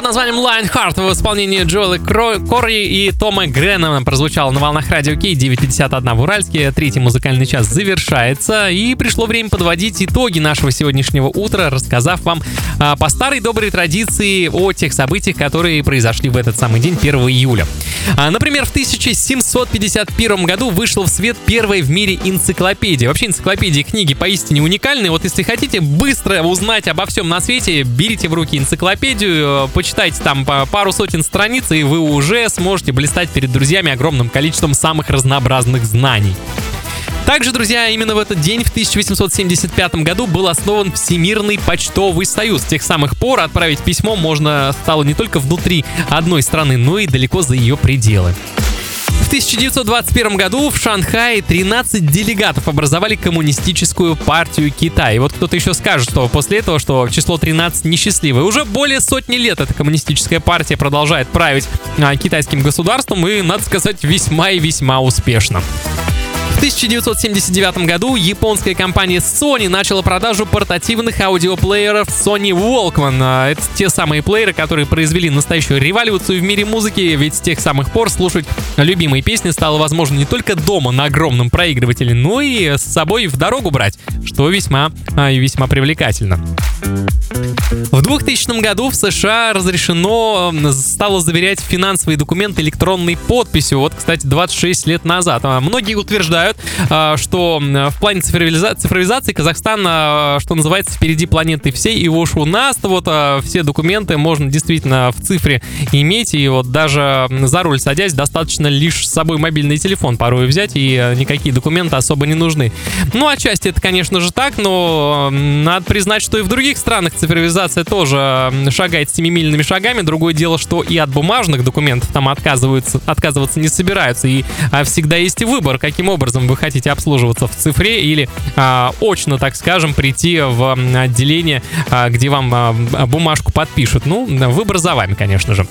названием Lionheart в исполнении Джоэла Корри и Тома Грена прозвучал на волнах Радио Кей 9:51 в Уральске. Третий музыкальный час завершается, и пришло время подводить итоги нашего сегодняшнего утра, рассказав вам по старой доброй традиции о тех событиях, которые произошли в этот самый день, 1 июля. Например, в 1751 году вышла в свет первая в мире энциклопедия. Вообще энциклопедии книги поистине уникальные. Вот если хотите быстро узнать обо всем на свете, берите в руки энциклопедию, почитайте там пару сотен страниц, и вы уже сможете блистать перед друзьями огромным количеством самых разнообразных знаний. Также, друзья, именно в этот день, в 1875 году, был основан Всемирный почтовый союз. С тех самых пор отправить письмо можно стало не только внутри одной страны, но и далеко за ее пределы. В 1921 году в Шанхае 13 делегатов образовали Коммунистическую партию Китая. И вот кто-то еще скажет, что после этого, что число 13 несчастливое. Уже более сотни лет эта коммунистическая партия продолжает править китайским государством, и, надо сказать, весьма и весьма успешно. В 1979 году японская компания Sony начала продажу портативных аудиоплееров Sony Walkman. Это те самые плееры, которые произвели настоящую революцию в мире музыки, ведь с тех самых пор слушать любимые песни стало возможно не только дома на огромном проигрывателе, но и с собой в дорогу брать, что весьма и весьма привлекательно. В 2000 году в США разрешено стало заверять финансовые документы электронной подписью. Вот, кстати, 26 лет назад. Многие утверждают, что в плане цифровизации Казахстан, что называется, впереди планеты всей, и уж у нас вот все документы можно действительно в цифре иметь, и вот даже за руль садясь, достаточно лишь с собой мобильный телефон порой взять, и никакие документы особо не нужны. Ну, отчасти это, конечно же, так, но надо признать, что и в других странах цифровизация тоже шагает семимильными шагами. Другое дело, что и от бумажных документов там отказываться не собираются, и всегда есть и выбор, каким образом вы хотите обслуживаться в цифре или очно, так скажем, прийти в отделение, где вам бумажку подпишут. Ну, выбор за вами, конечно же.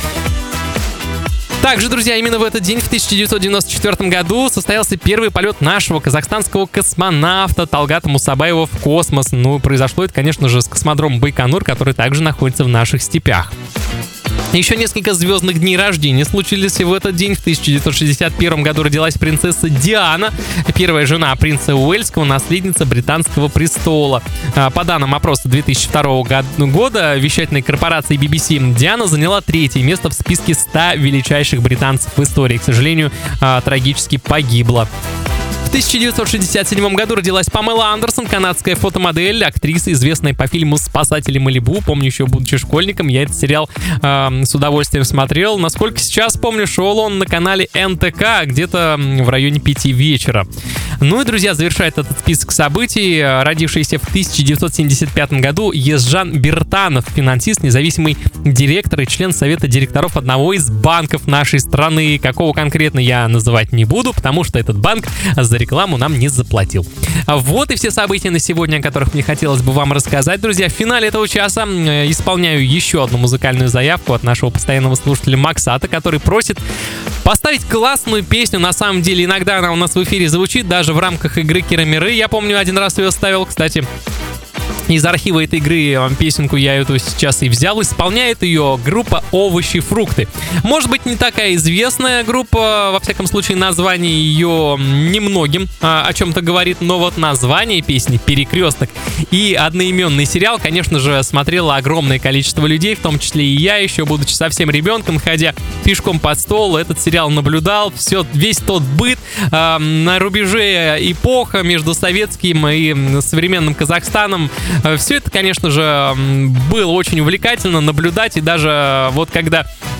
Также, друзья, именно в этот день, в 1994 году, состоялся первый полет нашего казахстанского космонавта Талгата Мусабаева в космос. Ну, произошло это, конечно же, с космодрома Байконур, который также находится в наших степях. Еще несколько звездных дней рождения случились в этот день. В 1961 году родилась принцесса Диана, первая жена принца Уэльского, наследница британского престола. По данным опроса 2002 года вещательной корпорации BBC, Диана заняла 3-е место в списке 100 величайших британцев в истории. К сожалению, трагически погибла. В 1967 году родилась Памела Андерсон, канадская фотомодель, актриса, известная по фильму «Спасатели Малибу». Помню, еще будучи школьником, я этот сериал с удовольствием смотрел. Насколько сейчас помню, шел он на канале НТК где-то в районе 5 вечера. Ну и, друзья, завершает этот список событий родившийся в 1975 году Езжан Бертанов, финансист, независимый директор и член совета директоров одного из банков нашей страны. Какого конкретно я называть не буду, потому что этот банк за рекламу нам не заплатил. Вот и все события на сегодня, о которых мне хотелось бы вам рассказать. Друзья, в финале этого часа исполняю еще одну музыкальную заявку от нашего постоянного слушателя Максата, который просит поставить классную песню. На самом деле, иногда она у нас в эфире звучит, даже в рамках игры Кира-Миры. Я помню, один раз ее ставил, кстати. Из архива этой игры песенку я эту сейчас и взял. Исполняет ее группа «Овощи-фрукты». Может быть, не такая известная группа, во всяком случае, название ее немногим о чем-то говорит, но вот название песни «Перекресток» и одноименный сериал, конечно же, смотрело огромное количество людей, в том числе и я, еще будучи совсем ребенком, ходя пешком под стол, этот сериал наблюдал, весь тот быт на рубеже эпох между советским и современным Казахстаном. Все это, конечно же, было очень увлекательно наблюдать, и даже вот когда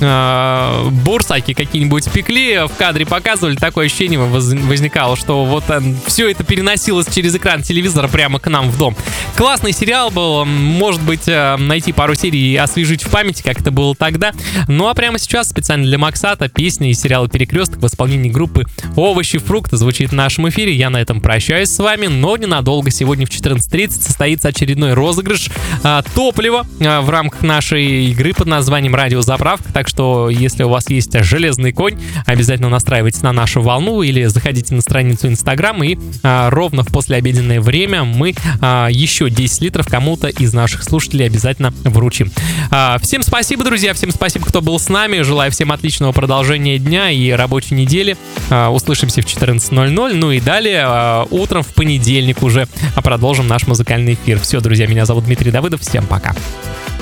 бурсаки какие-нибудь пекли, в кадре показывали, такое ощущение возникало, что вот все это переносилось через экран телевизора прямо к нам в дом. Классный сериал был, может быть, найти пару серий и освежить в памяти, как это было тогда. Ну а прямо сейчас специально для Максата песня из сериала «Перекресток» в исполнении группы «Овощи-фрукты» звучит в нашем эфире. Я на этом прощаюсь с вами, но ненадолго. Сегодня в 14:30 состоится очередной очередной розыгрыш топлива в рамках нашей игры под названием «Радиозаправка». Так что, если у вас есть железный конь, обязательно настраивайтесь на нашу волну или заходите на страницу Instagram, и ровно в послеобеденное время мы еще 10 литров кому-то из наших слушателей обязательно вручим. Всем спасибо, друзья, всем спасибо, кто был с нами. Желаю всем отличного продолжения дня и рабочей недели. Услышимся в 14:00. Ну и далее утром в понедельник уже продолжим наш музыкальный эфир. Все, друзья, меня зовут Дмитрий Давыдов. Всем пока.